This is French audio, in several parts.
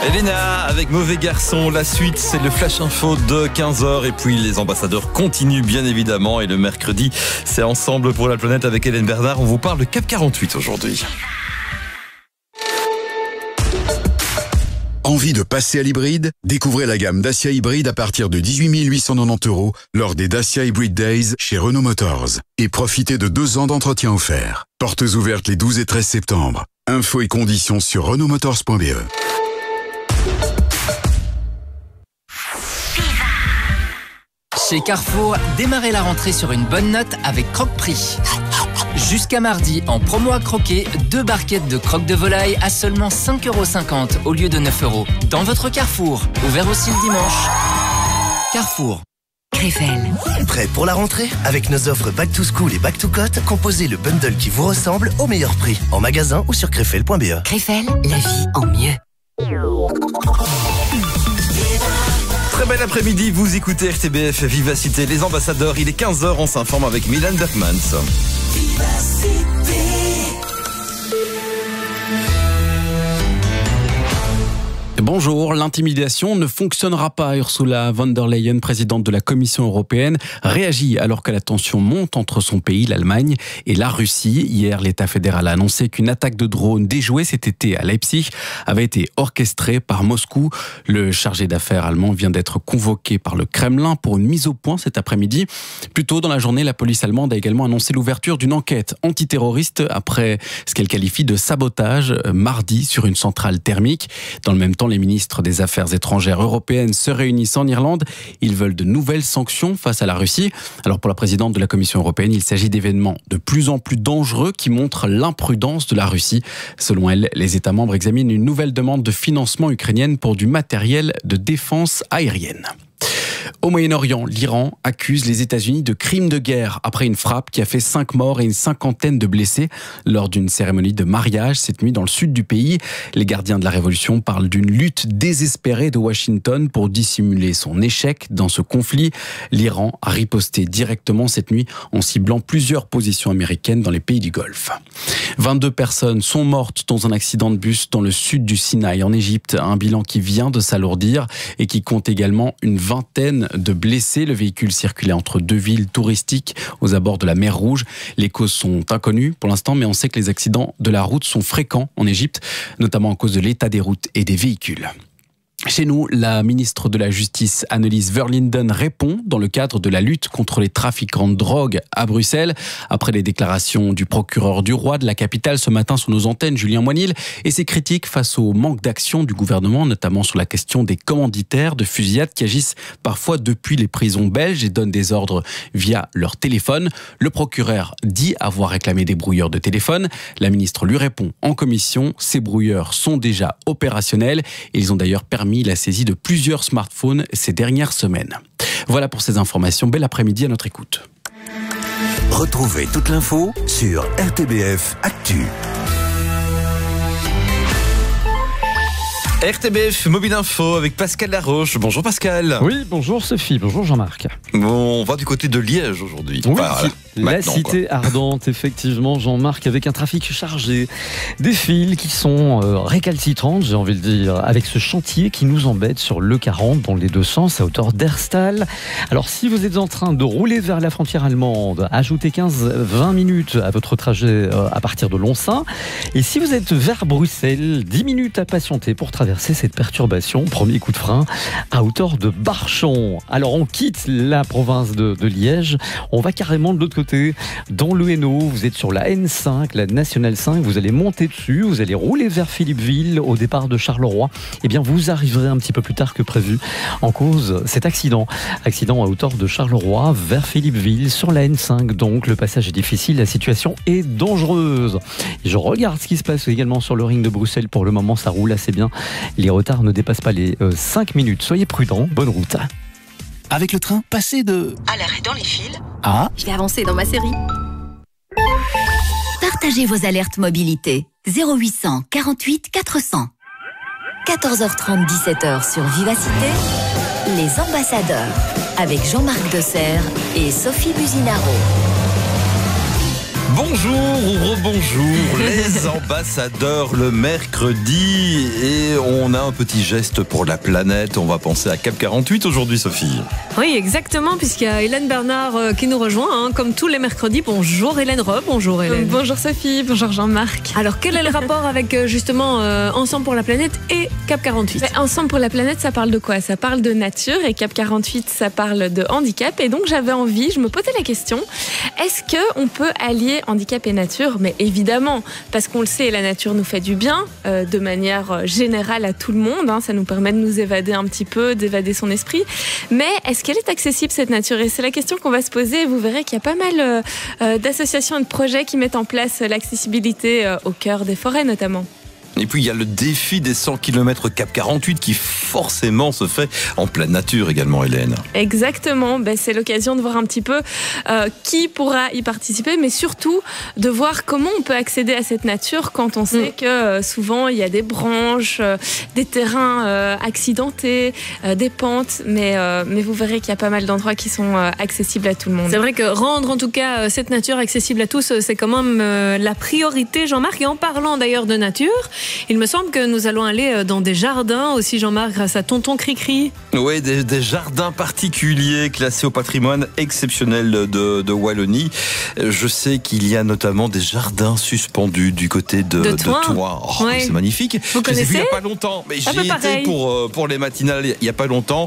Elena avec Mauvais Garçon, la suite c'est le Flash Info de 15h et puis les ambassadeurs continuent bien évidemment et le mercredi c'est Ensemble pour la planète avec Hélène Bernard. On vous parle de CAP 48 aujourd'hui. Envie de passer à l'hybride? Découvrez la gamme Dacia Hybride à partir de 18 890 € lors des Dacia Hybrid Days chez Renault Motors. Et profitez de 2 ans d'entretien offert. Portes ouvertes les 12 et 13 septembre. Infos et conditions sur renaultmotors.be. Chez Carrefour, démarrez la rentrée sur une bonne note avec Croque-Prix. Jusqu'à mardi, en promo à croquer, 2 barquettes de croque de volaille à seulement 5,50 € au lieu de 9 € dans votre Carrefour. Ouvert aussi le dimanche. Carrefour. Krefel. Prêt pour la rentrée? Avec nos offres Back to School et Back to Cote, composez le bundle qui vous ressemble au meilleur prix. En magasin ou sur krefel.be. Krefel, la vie en mieux. Très bel après-midi, vous écoutez RTBF Vivacité, les ambassadeurs. Il est 15h, on s'informe avec Milan Bergmans. Bonjour, l'intimidation ne fonctionnera pas. Ursula von der Leyen, présidente de la Commission européenne, réagit alors que la tension monte entre son pays, l'Allemagne, et la Russie. Hier, l'État fédéral a annoncé qu'une attaque de drone déjouée cet été à Leipzig avait été orchestrée par Moscou. Le chargé d'affaires allemand vient d'être convoqué par le Kremlin pour une mise au point cet après-midi. Plus tôt dans la journée, la police allemande a également annoncé l'ouverture d'une enquête antiterroriste après ce qu'elle qualifie de sabotage mardi sur une centrale thermique. Dans le même temps, les ministres des Affaires étrangères européennes se réunissent en Irlande. Ils veulent de nouvelles sanctions face à la Russie. Alors pour la présidente de la Commission européenne, il s'agit d'événements de plus en plus dangereux qui montrent l'imprudence de la Russie. Selon elle, les États membres examinent une nouvelle demande de financement ukrainienne pour du matériel de défense aérienne. Au Moyen-Orient, l'Iran accuse les États-Unis de crimes de guerre après une frappe qui a fait 5 morts et une cinquantaine de blessés lors d'une cérémonie de mariage cette nuit dans le sud du pays. Les gardiens de la révolution parlent d'une lutte désespérée de Washington pour dissimuler son échec dans ce conflit. L'Iran a riposté directement cette nuit en ciblant plusieurs positions américaines dans les pays du Golfe. 22 personnes sont mortes dans un accident de bus dans le sud du Sinaï en Égypte, un bilan qui vient de s'alourdir et qui compte également une vingtaine de blessés. Le véhicule circulait entre 2 villes touristiques aux abords de la mer Rouge. Les causes sont inconnues pour l'instant, mais on sait que les accidents de la route sont fréquents en Égypte, notamment à cause de l'état des routes et des véhicules. Chez nous, la ministre de la Justice, Annelies Verlinden, répond dans le cadre de la lutte contre les trafiquants de drogue à Bruxelles. Après les déclarations du procureur du roi de la capitale ce matin sur nos antennes, Julien Moinil, et ses critiques face au manque d'action du gouvernement, notamment sur la question des commanditaires de fusillades qui agissent parfois depuis les prisons belges et donnent des ordres via leur téléphone. Le procureur dit avoir réclamé des brouilleurs de téléphone. La ministre lui répond en commission, ces brouilleurs sont déjà opérationnels et ils ont d'ailleurs permis la saisie de plusieurs smartphones ces dernières semaines. Voilà pour ces informations. Bel après-midi à notre écoute. Retrouvez toute l'info sur RTBF Actu. RTBF Mobile Info avec Pascal Laroche. Bonjour Pascal. Oui, bonjour Sophie, bonjour Jean-Marc. Bon, on va du côté de Liège aujourd'hui. Oui, Enfin, la cité ardente, effectivement, Jean-Marc, avec un trafic chargé, des files qui sont récalcitrantes, j'ai envie de dire, avec ce chantier qui nous embête sur l'E40 dans les deux sens à hauteur d'Herstal. Alors si vous êtes en train de rouler vers la frontière allemande, ajoutez 15-20 minutes à votre trajet à partir de Lonsin. Et si vous êtes vers Bruxelles, 10 minutes à patienter pour traverser cette perturbation. Premier coup de frein à hauteur de Barchon. Alors on quitte la province de Liège, on va carrément de l'autre côté, dans le Hainaut. Vous êtes sur la N5, la Nationale 5, vous allez monter dessus, vous allez rouler vers Philippeville au départ de Charleroi. Eh bien vous arriverez un petit peu plus tard que prévu en cause cet accident. Accident à hauteur de Charleroi vers Philippeville sur la N5. Donc le passage est difficile, la situation est dangereuse. Je regarde ce qui se passe également sur le ring de Bruxelles. Pour le moment ça roule assez bien. Les retards ne dépassent pas les 5 minutes. Soyez prudents, bonne route. Avec le train, passez de... À l'arrêt dans les files. Ah, Je vais avancer dans ma série. Partagez vos alertes mobilité. 0800 48 400. 14h30, 17h sur Vivacité. Les ambassadeurs. Avec Jean-Marc Desserre et Sophie Buzinaro. Bonjour ou rebonjour, les ambassadeurs le mercredi, et on a un petit geste pour la planète. On va penser à Cap 48 aujourd'hui, Sophie. Oui, exactement, puisqu'il y a Hélène Bernard qui nous rejoint, comme tous les mercredis. Bonjour Hélène, bonjour Hélène. Bonjour Sophie, bonjour Jean-Marc. Alors quel est le rapport avec justement Ensemble pour la planète et Cap 48 ? Ensemble pour la planète, ça parle de quoi ? Ça parle de nature, et Cap 48, ça parle de handicap. Et donc j'avais envie, je me posais la question, est-ce qu'on peut allier handicap et nature? Mais évidemment, parce qu'on le sait, la nature nous fait du bien, de manière générale à tout le monde, ça nous permet de nous évader un petit peu, d'évader son esprit. Mais est-ce qu'elle est accessible, cette nature? Et c'est la question qu'on va se poser. Vous verrez qu'il y a pas mal d'associations et de projets qui mettent en place l'accessibilité au cœur des forêts notamment. Et puis il y a le défi des 100 km Cap 48 qui forcément se fait en pleine nature également, Hélène. Exactement, c'est l'occasion de voir un petit peu qui pourra y participer, mais surtout de voir comment on peut accéder à cette nature quand on sait que souvent il y a des branches, des terrains accidentés, des pentes, mais vous verrez qu'il y a pas mal d'endroits qui sont accessibles à tout le monde. C'est vrai que rendre en tout cas cette nature accessible à tous, c'est quand même la priorité, Jean-Marc. Et en parlant d'ailleurs de nature, il me semble que nous allons aller dans des jardins aussi, Jean-Marc, grâce à Tonton Cricri. Oui, des jardins particuliers classés au patrimoine exceptionnel de Wallonie. Je sais qu'il y a notamment des jardins suspendus du côté de Thoin. Oh, ouais. C'est magnifique. Vous connaissez ? Vu il n'y a pas longtemps. Mais j'y étais pour les matinales il n'y a pas longtemps,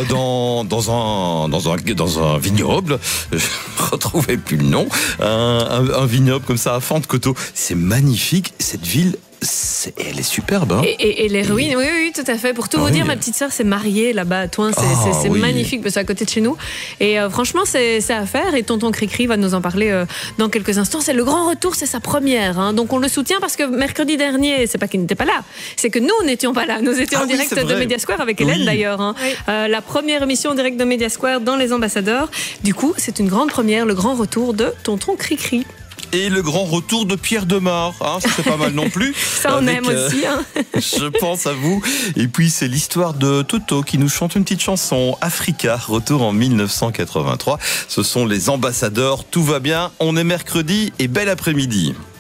dans un vignoble. Je ne retrouvais plus le nom. Un vignoble comme ça à Fente-Coteau. C'est magnifique, cette ville. Elle est superbe. Et les ruines, oui, tout à fait. Pour tout vous dire, ma petite sœur s'est mariée là-bas à Thoin. C'est magnifique, c'est à côté de chez nous. Et franchement, c'est à faire. Et Tonton Cricri va nous en parler dans quelques instants. C'est le grand retour, c'est sa première. Donc on le soutient parce que mercredi dernier, c'est pas qu'il n'était pas là, c'est que nous n'étions pas là. Nous étions en direct de Media Square avec Hélène d'ailleurs. La première émission en direct de Media Square dans Les Ambassadeurs. Du coup, c'est une grande première, le grand retour de Tonton Cricri. Et le grand retour de Pierre Demar, ça c'est pas mal non plus. Ça on aime aussi. Je pense à vous. Et puis c'est l'histoire de Toto qui nous chante une petite chanson, Africa, retour en 1983. Ce sont les ambassadeurs, tout va bien, on est mercredi et bel après-midi.